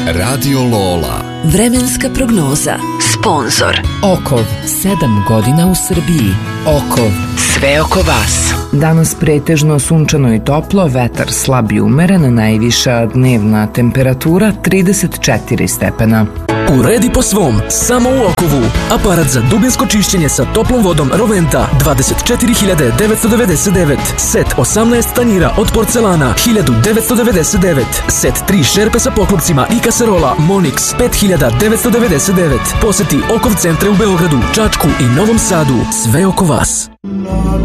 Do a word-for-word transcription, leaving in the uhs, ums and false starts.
Radio Lola. Vremenska prognoza. Sponzor Okov, sedam godina u Srbiji. Okov, sve oko vas. Danas pretežno sunčano i toplo, vetar slab i umeren, najviša dnevna temperatura trideset četiri stepena. Uredi po svom, samo u Okovu. Aparat za dubinsko čišćenje sa toplom vodom Roventa, dvadeset četiri hiljade devetsto devedeset devet. Set osamnaest tanjira od porcelana, hiljadu devetsto devedeset devet. Set tri šerpe sa poklopcima i kaserola Monix, pet hiljada devetsto devedeset devet. Poseti Okov centre u Beogradu, Čačku i Novom Sadu. Sve oko vas.